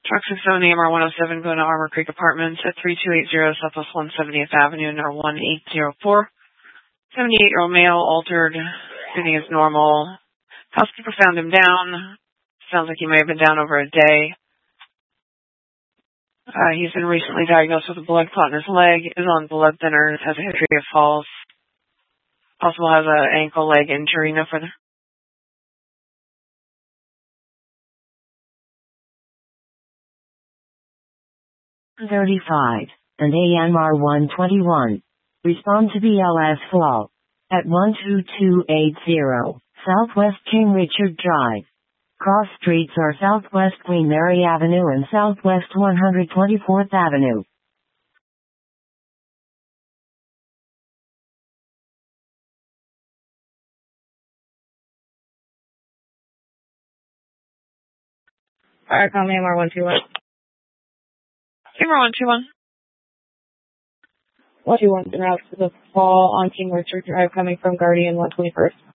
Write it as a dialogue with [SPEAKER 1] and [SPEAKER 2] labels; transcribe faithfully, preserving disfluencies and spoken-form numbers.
[SPEAKER 1] Truck six seven A M R one oh seven going to Armor Creek Apartments at three two eight zero Southwest one hundred seventieth Avenue, number one eight zero four. seventy-eight-year-old male, altered, sitting as normal. Housekeeper found him down. Sounds like he may have been down over a day. Uh, he's been recently diagnosed with a blood clot in his leg, is on blood thinners, has a history of falls. Also has an ankle leg injury, no further.
[SPEAKER 2] thirty-five, and A M R one twenty-one. Respond to B L S Fall at one two two eight zero Southwest King Richard Drive. Cross streets are Southwest Queen Mary Avenue and Southwest one hundred twenty-fourth Avenue.
[SPEAKER 3] Alright, call me A M R one two one.
[SPEAKER 1] A M R one two one.
[SPEAKER 3] one two one, en route to the fall on King Richard Drive coming from Guardian one twenty-first.